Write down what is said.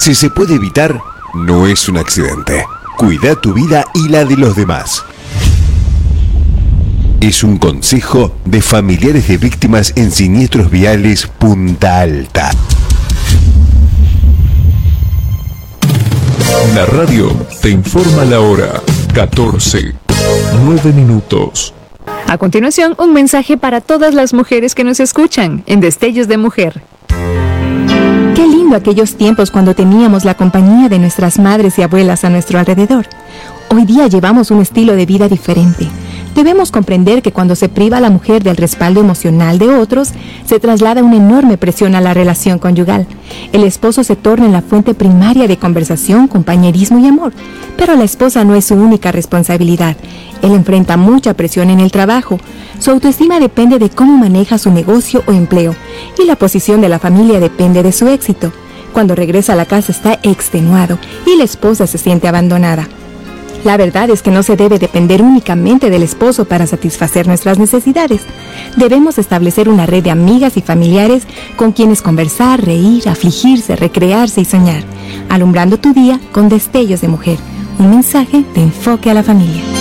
Si se puede evitar, no es un accidente. Cuida tu vida y la de los demás. Es un consejo de familiares de víctimas en siniestros viales Punta Alta. La radio te informa la hora. 14:09. A continuación, un mensaje para todas las mujeres que nos escuchan en Destellos de Mujer. Qué lindo aquellos tiempos cuando teníamos la compañía de nuestras madres y abuelas a nuestro alrededor. Hoy día llevamos un estilo de vida diferente. Debemos comprender que cuando se priva a la mujer del respaldo emocional de otros, se traslada una enorme presión a la relación conyugal. El esposo se torna en la fuente primaria de conversación, compañerismo y amor. Pero la esposa no es su única responsabilidad. Él enfrenta mucha presión en el trabajo. Su autoestima depende de cómo maneja su negocio o empleo. Y la posición de la familia depende de su éxito. Cuando regresa a la casa está extenuado y la esposa se siente abandonada. La verdad es que no se debe depender únicamente del esposo para satisfacer nuestras necesidades. Debemos establecer una red de amigas y familiares con quienes conversar, reír, afligirse, recrearse y soñar, alumbrando tu día con Destellos de Mujer, un mensaje de enfoque a la familia.